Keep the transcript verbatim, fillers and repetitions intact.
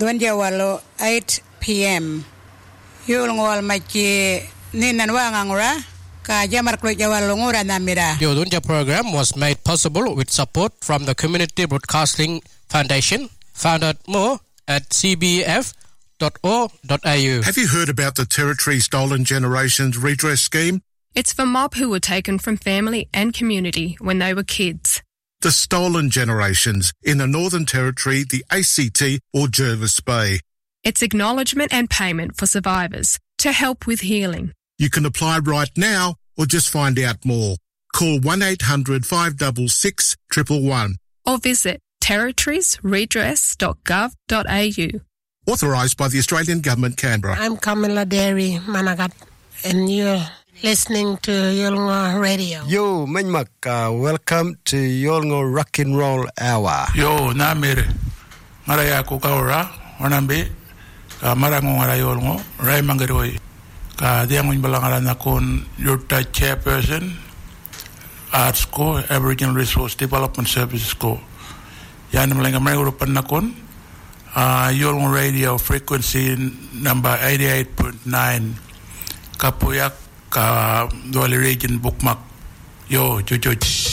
Dwanjawalo eight p.m. Yulngwal machi ninanwangangura ka jamar klujawalungura namira. The Odunja program was made possible with support from the Community Broadcasting Foundation. Find out more at c b f dot org dot a u. Have you heard about the Territory Stolen Generations Redress Scheme? It's for mob who were taken from family and community when they were kids. The Stolen Generations in the Northern Territory, the A C T or Jervis Bay. It's acknowledgement and payment for survivors to help with healing. You can apply right now or just find out more. Call one eight hundred five six six one one one. Or visit territories redress dot gov dot a u. Authorised by the Australian Government, Canberra. I'm Kamila Derry Managat, and you're listening to Yolngo Radio. Yo, Manmak, uh, welcome to Yolngo Rock and Roll Hour. Yo, Namir, Maraya Kukaura, Wanambe, Marango Marayolngo, Ray Mangaroi, Diamun Balangaranakon, Yurta Chairperson, Art School, Aboriginal Resource Development Services School. Yanamanga Mangarupanakon, Yolngo Radio frequency number eighty-eight point nine, Kapuyak. Ka Dolly Region Bookmark. Yo, Chuchuch.